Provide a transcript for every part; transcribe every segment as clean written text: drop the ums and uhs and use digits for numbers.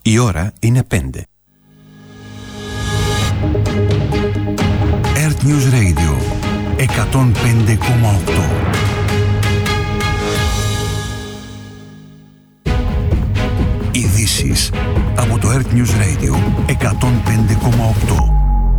Η ώρα είναι 5. Earth News Radio 105,8. Ειδήσεις από το Earth News Radio 105,8.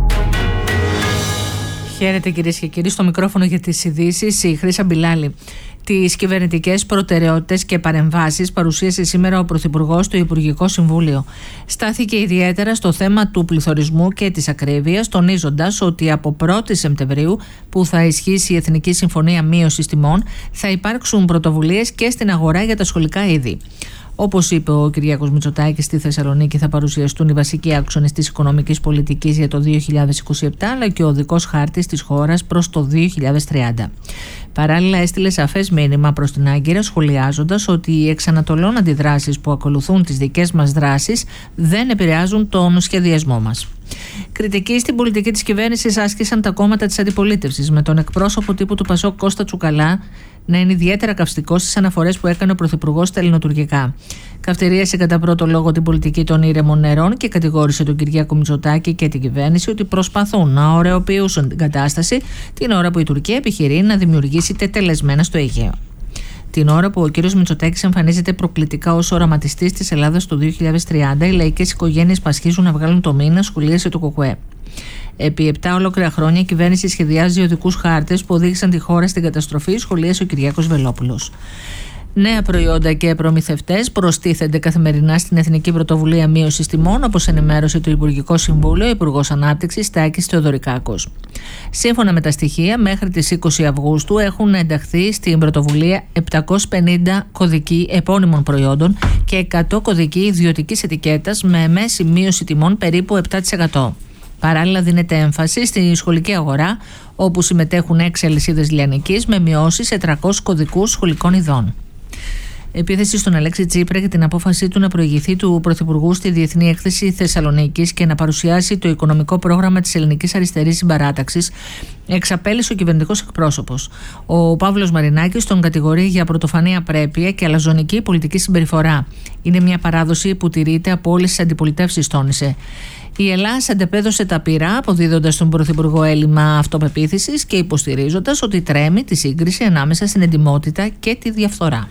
Χαίρετε κυρίες και κύριοι, στο μικρόφωνο για τις ειδήσεις η Χρύσα Μπιλάλη. Τις κυβερνητικές προτεραιότητες και παρεμβάσεις παρουσίασε σήμερα ο Πρωθυπουργός στο Υπουργικό Συμβούλιο. Στάθηκε ιδιαίτερα στο θέμα του πληθωρισμού και της ακρίβειας, τονίζοντας ότι από 1η Σεπτεμβρίου, που θα ισχύσει η Εθνική Συμφωνία Μείωσης Τιμών, θα υπάρξουν πρωτοβουλίες και στην αγορά για τα σχολικά είδη. Όπως είπε ο Κυριάκος Μητσοτάκης, στη Θεσσαλονίκη θα παρουσιαστούν οι βασικοί άξονες της οικονομικής πολιτικής για το 2027, αλλά και ο οδικός χάρτης της χώρας προς το 2030. Παράλληλα, έστειλε σαφές μήνυμα προς την Άγκυρα, σχολιάζοντας ότι οι εξανατολών αντιδράσεις που ακολουθούν τις δικές μας δράσεις δεν επηρεάζουν τον σχεδιασμό μας. Κριτική στην πολιτική της κυβέρνησης άσκησαν τα κόμματα της αντιπολίτευσης, με τον εκπρόσωπο τύπου του Πασόκ Κώστα Τσουκαλά να είναι ιδιαίτερα καυστικός στις αναφορές που έκανε ο Πρωθυπουργός στα ελληνοτουρκικά. Καυτηρίασε κατά πρώτο λόγο την πολιτική των ήρεμων νερών και κατηγόρησε τον Κυριάκο Μητσοτάκη και την κυβέρνηση ότι προσπαθούν να ωρεοποιήσουν την κατάσταση την ώρα που η Τουρκία επιχειρεί να δημιουργήσει τετελεσμένα στο Αιγαίο. Την ώρα που ο κ. Μητσοτάκης εμφανίζεται προκλητικά ως οραματιστής της Ελλάδας το 2030, οι λαϊκές οικογένειες πασχίζουν να βγάλουν το μήνα, σχολίασε το ΚΚΕ. Επί 7 ολόκληρα χρόνια η κυβέρνηση σχεδιάζει οδικούς χάρτες που οδήγησαν τη χώρα στην καταστροφή, σχολίασε ο Κυριάκος Βελόπουλος. Νέα προϊόντα και προμηθευτές προστίθενται καθημερινά στην Εθνική Πρωτοβουλία Μείωσης Τιμών, όπως ενημέρωσε το Υπουργικό Συμβούλιο, ο Υπουργός Ανάπτυξης Τάκης Θεοδωρικάκος. Σύμφωνα με τα στοιχεία, μέχρι τις 20 Αυγούστου έχουν ενταχθεί στην πρωτοβουλία 750 κωδικοί επώνυμων προϊόντων και 100 κωδικοί ιδιωτικής ετικέτας με μέση μείωση τιμών περίπου 7%. Παράλληλα, δίνεται έμφαση στη σχολική αγορά, όπου συμμετέχουν 6 αλυσίδες λιανικής με μειώσεις σε 300 κωδικούς σχολικών ειδών. Επίθεση στον Αλέξη Τσίπρα για την απόφασή του να προηγηθεί του Πρωθυπουργού στη Διεθνή Έκθεση Θεσσαλονίκης και να παρουσιάσει το οικονομικό πρόγραμμα της Ελληνικής Αριστερής Συμπαράταξης, εξαπέλυσε ο κυβερνητικός εκπρόσωπος. Ο Παύλος Μαρινάκης τον κατηγορεί για πρωτοφανή απρέπεια και αλαζονική πολιτική συμπεριφορά. Είναι μια παράδοση που τηρείται από όλες τις αντιπολιτεύσεις, τόνισε. Η Ελλάδα αντεπέδωσε τα πυρά, αποδίδοντας στον Πρωθυπουργό έλλειμμα αυτοπεποίθησης και υποστηρίζοντας ότι τρέμει τη σύγκριση ανάμεσα στην εντιμότητα και τη διαφθορά.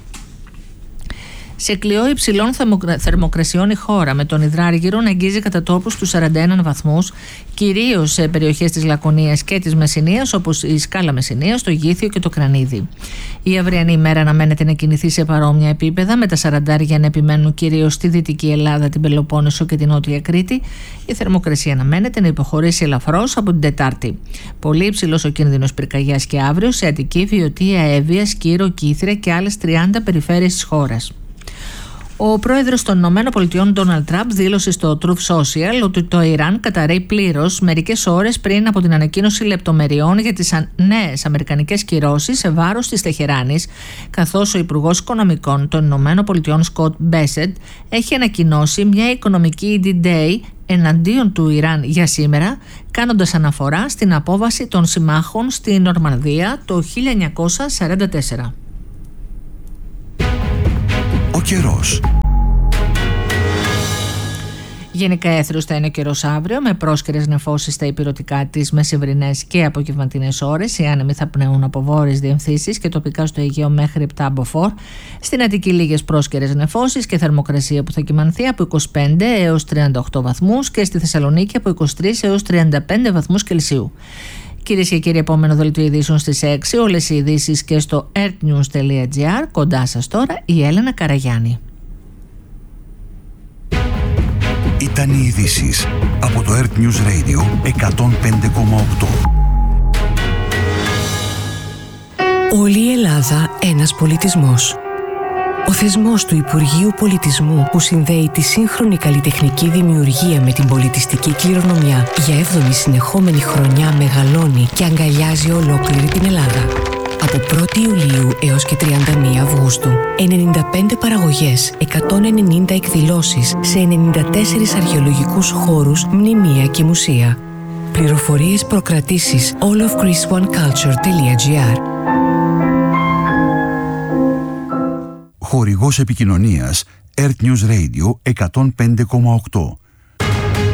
Σε κλειό υψηλών θερμοκρασιών η χώρα, με τον υδράργυρο να αγγίζει κατά τόπους τους 41 βαθμούς, κυρίως σε περιοχές της Λακωνίας και της Μεσσηνίας, όπως η Σκάλα Μεσσηνίας, το Γήθιο και το Κρανίδι. Η αυριανή ημέρα αναμένεται να κινηθεί σε παρόμοια επίπεδα, με τα 40 να επιμένουν κυρίως στη Δυτική Ελλάδα, την Πελοπόννησο και την Νότια Κρήτη. Η θερμοκρασία αναμένεται να υποχωρήσει ελαφρώς από την Τετάρτη. Πολύ υψηλός ο κίνδυνος πυρκαγιάς και αύριο σε Αττική, Βιωτία, Εύβοια, Σκύρο, Κήθρια και άλλες 30 περιφέρειες της χώρας. Ο πρόεδρος των ΗΠΑ, Ντόναλντ Τραμπ, δήλωσε στο Truth Social ότι το Ιράν καταρρέει πλήρως μερικές ώρες πριν από την ανακοίνωση λεπτομεριών για τις νέες αμερικανικές κυρώσεις σε βάρος της Τεχεράνης, καθώς ο Υπουργός Οικονομικών των ΗΠΑ, Σκοτ Μπέσεντ, έχει ανακοινώσει μια οικονομική D-Day εναντίον του Ιράν για σήμερα, κάνοντας αναφορά στην απόβαση των συμμάχων στη Νορμανδία το 1944. Ο καιρός. Γενικά έθριος θα είναι ο καιρός αύριο, με πρόσκαιρες νεφώσεις στα ηπειρωτικά τις μεσημβρινές και απογευματινές ώρες. Οι άνεμοι θα πνέουν από βόρειες διευθύνσεις και τοπικά στο Αιγαίο μέχρι 7 μποφόρ. Στην Αττική λίγες πρόσκαιρες νεφώσεις και θερμοκρασία που θα κυμανθεί από 25 έως 38 βαθμούς και στη Θεσσαλονίκη από 23 έως 35 βαθμούς Κελσίου. Κυρίες και κύριοι, επόμενο δελτίο ειδήσεων στις 6. Όλες οι ειδήσεις και στο earthnews.gr. Κοντά σας τώρα η Έλενα Καραγιάννη. Ήταν οι ειδήσεις από το Earth News Radio 105,8. Όλη η Ελλάδα ένας πολιτισμός. Ο θεσμός του Υπουργείου Πολιτισμού που συνδέει τη σύγχρονη καλλιτεχνική δημιουργία με την πολιτιστική κληρονομιά για 7η συνεχόμενη χρονιά μεγαλώνει και αγκαλιάζει ολόκληρη την Ελλάδα. Από 1η Ιουλίου έως και 31 Αυγούστου, 95 παραγωγές, 190 εκδηλώσεις σε 94 αρχαιολογικούς χώρους, μνημεία και μουσεία. Πληροφορίες προκρατήσεις allofgreeceoneculture.gr. Χορηγός επικοινωνίας Earth News Radio 105,8.